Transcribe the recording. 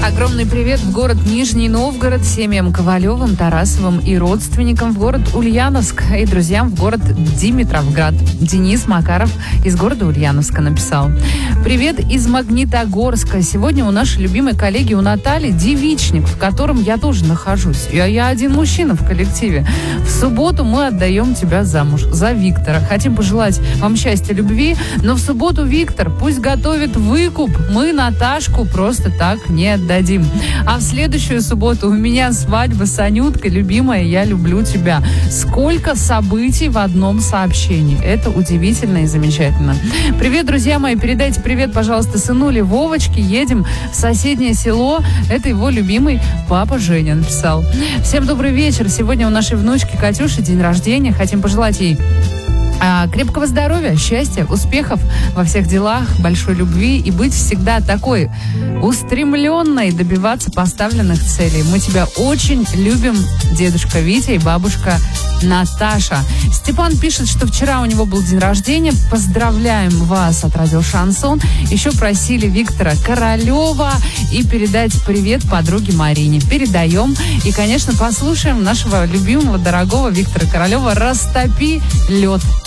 Огромный привет в город Нижний Новгород, семьям Ковалевым, Тарасовым и родственникам в город Ульяновск и друзьям в город Димитровград. Денис Макаров из города Ульяновска написал. Привет из Магнитогорска. Сегодня у нашей любимой коллеги, у Натальи, девичник, в котором я тоже нахожусь. Я один мужчина в коллективе. В субботу мы отдаем тебя замуж за Виктора. Хотим пожелать вам счастья, любви, но в субботу Виктор пусть готовит выкуп. Мы Наташку просто так не отдадим. А в следующую субботу у меня свадьба с Анюткой. Любимая, я люблю тебя. Сколько событий в одном сообщении. Это удивительно и замечательно. Привет, друзья мои. Передайте привет, пожалуйста, сынуле Вовочке. Едем в соседнее село. Это его любимый папа Женя написал. Всем добрый вечер. Сегодня у нашей внучки Катюши день рождения. Хотим пожелать ей крепкого здоровья, счастья, успехов во всех делах, большой любви и быть всегда такой устремленной, добиваться поставленных целей. Мы тебя очень любим, дедушка Витя и бабушка Наташа. Степан пишет, что вчера у него был день рождения. Поздравляем вас от радио Шансон. Еще просили Виктора Королева и передать привет подруге Марине. Передаем. И, конечно, послушаем нашего любимого, дорогого Виктора Королева «Растопи лед».